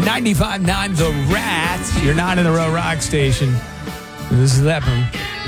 95.9 The Rats. You're not in the Row Rock Station. This is Lepham.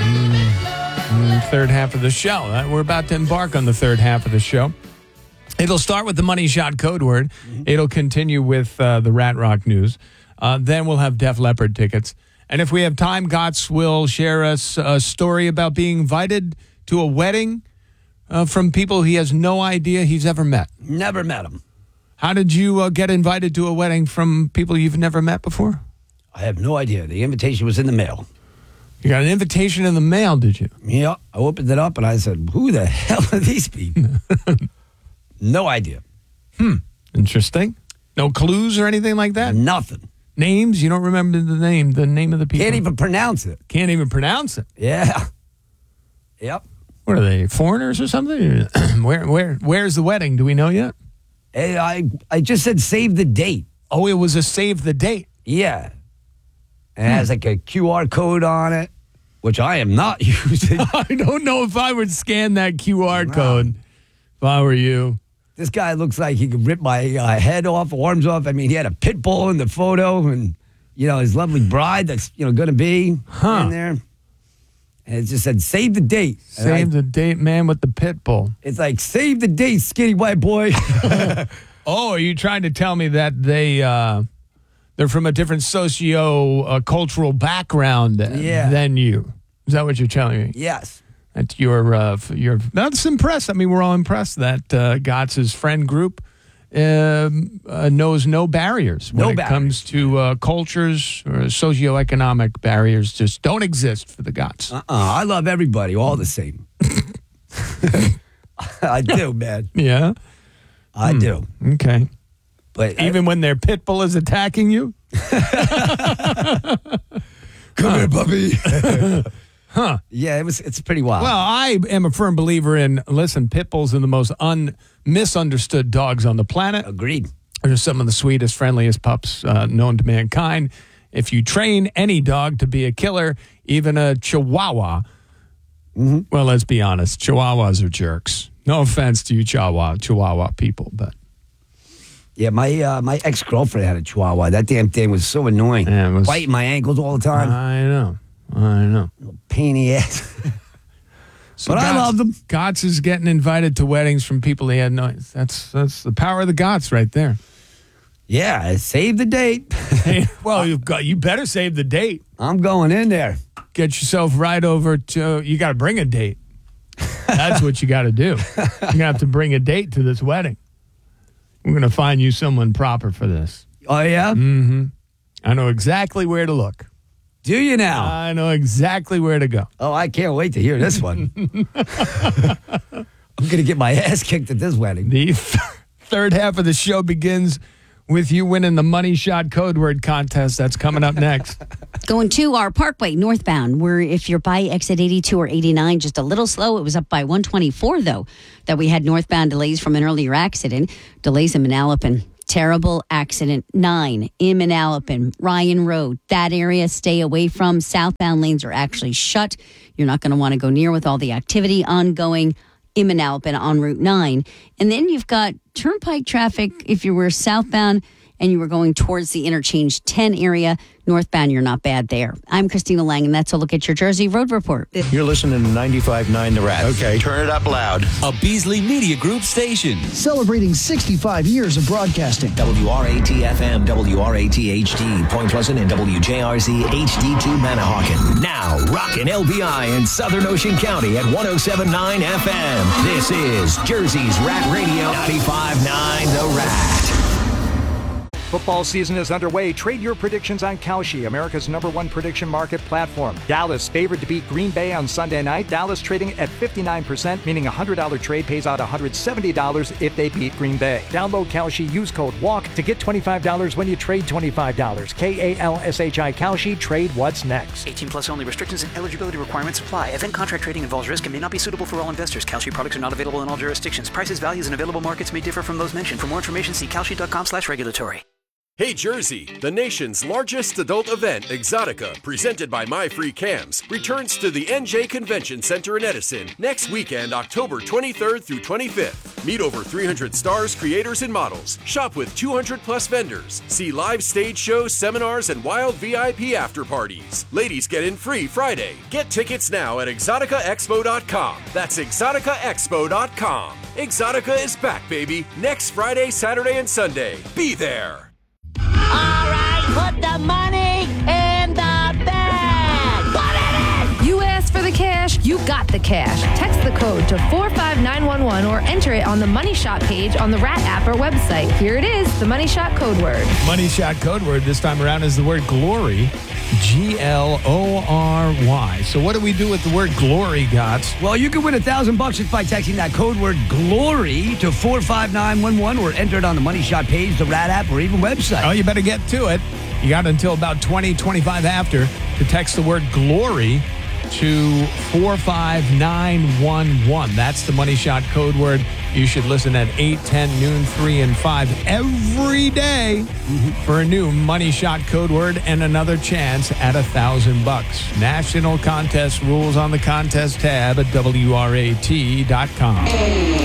Third half of the show. We're about to embark on the third half of the show. It'll start with the Money Shot code word. It'll continue with the Rat Rock news. Then we'll have Def Leppard tickets. And if we have time, Gotts will share us a story about being invited to a wedding from people he has no idea he's ever met. Never met them. How did you get invited to a wedding from people you've never met before? I have no idea. The invitation was in the mail. You got an invitation in the mail, did you? Yeah. I opened it up and I said, who the hell are these people? No idea. Interesting. No clues or anything like that? Nothing. Names? You don't remember the name of the people? Can't even pronounce it. Can't even pronounce it. Yeah. Yep. What are they, foreigners or something? Where's the wedding? Do we know yet? Hey, I just said save the date. Oh, it was a save the date. Yeah. And it has like a QR code on it, which I am not using. I don't know if I would scan that QR code if I were you. This guy looks like he could rip my head off, arms off. I mean, he had a pit bull in the photo and, his lovely bride that's, going to be in there. And it just said, save the date. Save the date, man, with the pit bull. It's like, save the date, skinny white boy. Oh, are you trying to tell me that they're from a different socio-cultural background than you? Is that what you're telling me? Yes. That that's impressed. I mean, we're all impressed that Gotts' friend group knows no barriers when it comes to cultures or socioeconomic barriers. Just don't exist for the Gotts. I love everybody, all the same. I do, man. Yeah? I do. Okay. But even when their pit bull is attacking you? Come here, puppy. Yeah, it's pretty wild. Well, I am a firm believer in, pit bulls are the most misunderstood dogs on the planet. Agreed. They're some of the sweetest, friendliest pups known to mankind. If you train any dog to be a killer, even a Chihuahua, well, let's be honest, Chihuahuas are jerks. No offense to you Chihuahua people, but... Yeah, my ex-girlfriend had a Chihuahua. That damn thing was so annoying. Yeah, biting my ankles all the time. I know. Little pain in the ass. So but I love them. Gotts is getting invited to weddings from people he had no... That's the power of the Gotts right there. Yeah, save the date. Well, you better save the date. I'm going in there. Get yourself right over to... You got to bring a date. That's what you got to do. You're going to have to bring a date to this wedding. We're going to find you someone proper for this. Oh, yeah? Mm-hmm. I know exactly where to look. Do you now? I know exactly where to go. Oh, I can't wait to hear this one. I'm going to get my ass kicked at this wedding. The third half of the show begins with you winning the Money Shot code word contest. That's coming up next. Going to our Parkway northbound, where if you're by exit 82 or 89, just a little slow. It was up by 124, though, that we had northbound delays from an earlier accident. Delays in Manalapan. Terrible accident. 9 in Manalapan, Ryan Road. That area, stay away from. Southbound lanes are actually shut. You're not going to want to go near with all the activity ongoing in Manalapan on Route 9. And then you've got turnpike traffic if you were southbound and you were going towards the Interchange 10 area. Northbound, you're not bad there. I'm Christina Lang, and that's a look at your Jersey Road Report. You're listening to 95.9 The Rat. Okay. Turn it up loud. A Beasley Media Group station. Celebrating 65 years of broadcasting. WRAT-FM, WRAT-HD, Point Pleasant, and WJRZ HD2 Manahawkin. Now, rockin' LBI in Southern Ocean County at 107.9 FM. This is Jersey's Rat Radio, 95.9 The Rat. Football season is underway. Trade your predictions on Kalshi, America's #1 prediction market platform. Dallas favored to beat Green Bay on Sunday night. Dallas trading at 59%, meaning a $100 trade pays out $170 if they beat Green Bay. Download Kalshi, use code WALK to get $25 when you trade $25. Kalshi, Kalshi, trade what's next. 18 plus only. Restrictions and eligibility requirements apply. Event contract trading involves risk and may not be suitable for all investors. Kalshi products are not available in all jurisdictions. Prices, values, and available markets may differ from those mentioned. For more information, see kalshi.com/regulatory. Hey Jersey, the nation's largest adult event, Exotica, presented by My Free Cams, returns to the NJ Convention Center in Edison next weekend, October 23rd through 25th. Meet over 300 stars, creators, and models. Shop with 200 plus vendors. See live stage shows, seminars, and wild VIP after parties. Ladies get in free Friday. Get tickets now at exoticaexpo.com. That's exoticaexpo.com. Exotica is back, baby. Next Friday, Saturday, and Sunday. Be there. All right, put the money in the bag. Put it in! You asked for the cash, you got the cash. Text the code to 45911 or enter it on the Money Shot page on the Rat app or website. Here it is, the Money Shot code word. Money Shot code word this time around is the word glory. Glory. So what do we do with the word glory, Gots? Well, you can win $1,000 just by texting that code word glory to 45911 or enter it on the Money Shot page, the Rat app, or even website. Oh, you better get to it. You got until about 25 after to text the word glory to 45911. That's the Money Shot code word. You should listen at 8, 10, noon, 3, and 5 every day for a new Money Shot code word and another chance at $1,000. National contest rules on the contest tab at WRAT.com.